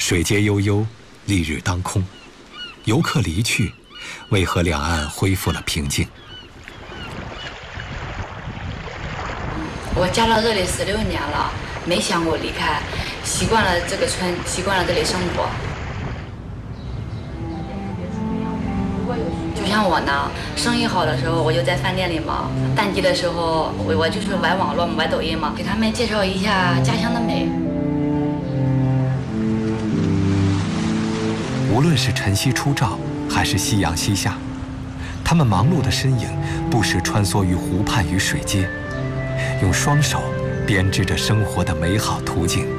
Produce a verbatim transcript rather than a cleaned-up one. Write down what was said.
水街悠悠，丽日当空，游客离去，为何两岸恢复了平静？ 我嫁到这里十六年了，没想过离开，习惯了这个村，习惯了这里生活。就像我呢，生意好的时候我就在饭店里嘛，淡季的时候我我就是玩网络嘛，玩抖音嘛，给他们介绍一下家乡的美。 无论是晨曦初照，还是夕阳西下，他们忙碌的身影不时穿梭于湖畔与水街，用双手编织着生活的美好图景。